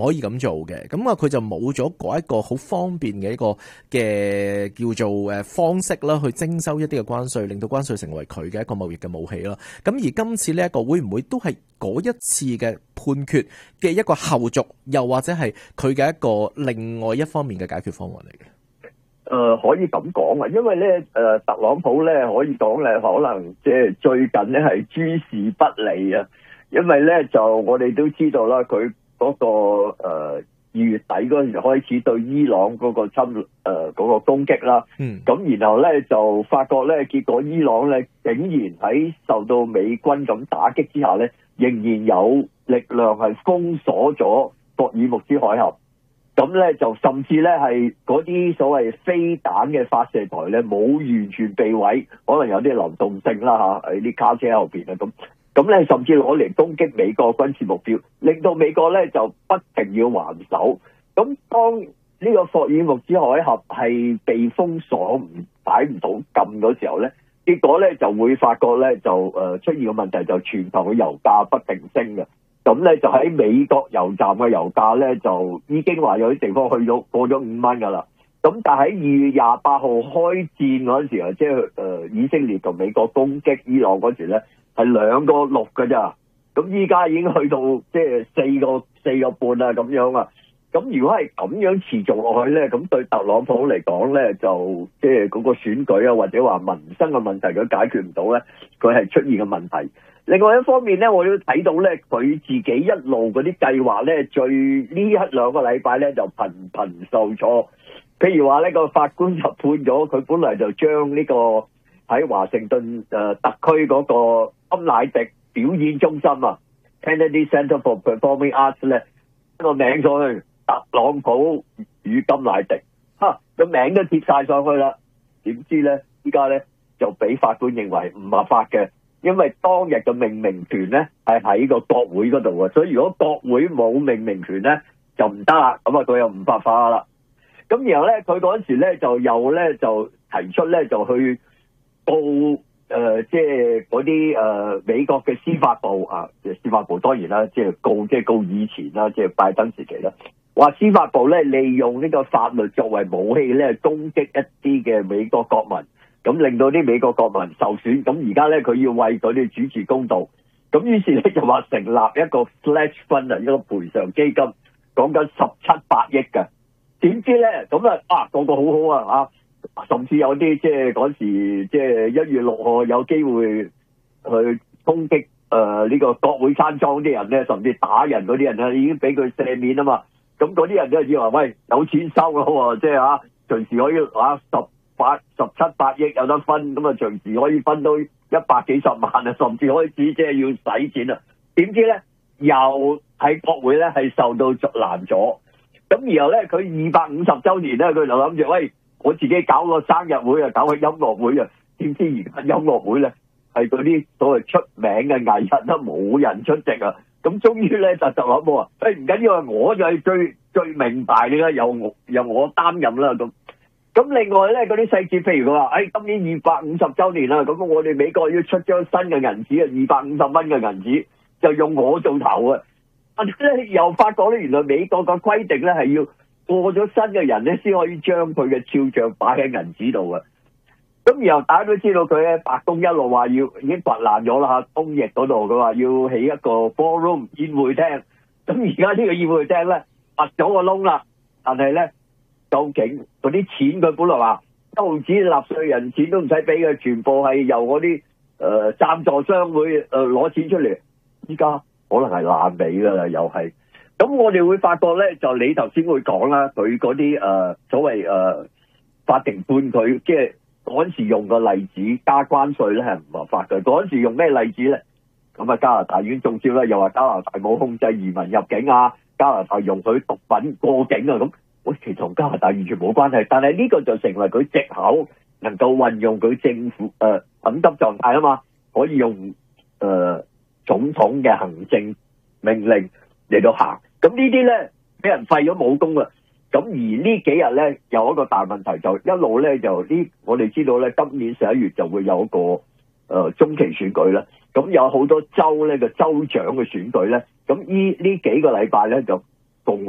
可以咁做嘅。咁啊，佢就冇咗嗰一個好方便嘅一個嘅叫做方式啦，去徵收一啲嘅關稅，令到關稅成為佢嘅一個貿易嘅武器啦。咁而今次呢一個會唔會都係嗰一次嘅判決嘅一個後續，又或者係佢嘅一個另外一方面嘅解決方案嚟嘅？ 可以咁講啊，因為咧，特朗普咧可以講咧，可能即係最近咧係諸事不利啊。因為咧就我哋都知道啦，佢嗰個2月底嗰陣時開始對伊朗嗰個嗰個攻擊啦。咁然後咧就發覺咧，結果伊朗咧竟然喺受到美軍咁打擊之下咧，仍然有力量係封鎖咗霍爾木茲海峽。咁咧就甚至咧係嗰啲所謂飛彈嘅發射台咧冇完全被毀，可能有啲流動性啦喺啲卡車後邊啊咁咧甚至攞嚟攻擊美國軍事目標，令到美國咧就不停要還手。咁當呢個霍爾木茲海峽係被封鎖擺唔到禁嗰時候咧，結果咧就會發覺咧就出現個問題，就全球嘅油價不停升嘅。咁咧就喺美國油站嘅油價咧就已經話有啲地方過咗5蚊㗎啦。咁但喺2月28號開戰嗰陣時啊，即係以色列同美國攻擊伊朗嗰時咧係2個6㗎咋。咁依家已經去到即係4個半啊咁樣啊。咁如果係咁樣持續落去咧，咁對特朗普嚟講咧，就即係嗰個選舉啊，或者話民生嘅問題佢解決唔到咧，佢係出現嘅問題。另外一方面咧，我都睇到咧，佢自己一路嗰啲計劃咧，呢1-2個禮拜咧就頻頻受挫。譬如話呢個法官就判咗，佢本來就將呢個喺華盛頓特區嗰個甘迺迪表演中心啊 ，Kennedy Center for Performing Arts 咧，個名上去特朗普與甘迺迪，個名都貼晒上去啦。點知咧，依家咧就俾法官認為唔合法嘅。因為當日嘅命名權咧係喺個國會嗰度啊，所以如果國會冇命名權咧就唔得啦，咁啊佢又唔合法啦。咁然後咧佢嗰陣時咧就又咧就提出咧就去告即係嗰啲美國嘅司法部啊，司法部當然啦，即係告以前啦，即係拜登時期啦，話司法部咧利用呢個法律作為武器咧攻擊一啲嘅美國國民。咁令到啲美國國民受損，咁而家咧佢要為佢哋主持公道，咁於是咧就話成立一個 Flash Fund 啊，一個賠償基金，講緊17-8億嘅。點知咧咁個個好好啊，甚至有啲即係嗰時即係1月6號有機會去攻擊呢個國會山莊啲人咧，甚至打人嗰啲人咧已經俾佢赦免啊嘛。咁嗰啲人都以為喂有錢收咯，即係隨時可以17-8億有得分，咁啊隨時可以分到100幾十萬啊，甚至開始即係要使錢啊。點知咧又喺國會咧係受到攔阻，咁然後咧佢250週年咧，佢就諗住喂我自己搞個生日會啊，搞個音樂會啊，點知而家音樂會咧係嗰啲所謂出名嘅藝人都冇人出席啊。咁終於咧就諗喎，唔緊要啊，我就係最明白你啦，由我擔任啦咁。咁另外咧，嗰啲細節，譬如佢話，今年250週年啦，咁我哋美國要出張新嘅銀紙啊，250蚊嘅銀紙，就用我做頭啊！但係咧又發覺咧，原來美國嘅規定咧係要過咗身嘅人咧先可以將佢嘅肖像擺喺銀紙度嘅。咁然後大家都知道佢喺白宮一路話已經掘爛咗啦嚇，東翼嗰度佢話要起一個 ballroom 宴會廳。咁而家呢個宴會廳咧挖咗個窿啦，但係咧。究竟嗰啲錢佢本來話1毫子納稅人錢都唔使俾嘅，全部係由嗰啲贊助商會攞錢出嚟，依家可能係爛尾㗎啦，又係。咁我哋會發覺咧，就你頭先會講啦，佢嗰啲所謂法庭判佢，即係嗰陣時用個例子加關稅咧係唔合法嘅。嗰陣時用咩例子咧？咁啊加拿大已經中招啦，又話加拿大冇控制移民入境啊，加拿大容許毒品過境啊咁。其實同加拿大完全冇關係，但係呢個就成為佢藉口，能夠運用佢政府緊急狀態啊嘛，可以用總統嘅行政命令嚟到行。咁呢啲咧俾人廢咗武功啦。咁而呢幾日咧有一個大問題，就一路咧就我哋知道咧今年11月就會有一個中期選舉啦。咁有好多州咧嘅州長嘅選舉咧，咁呢幾個禮拜咧就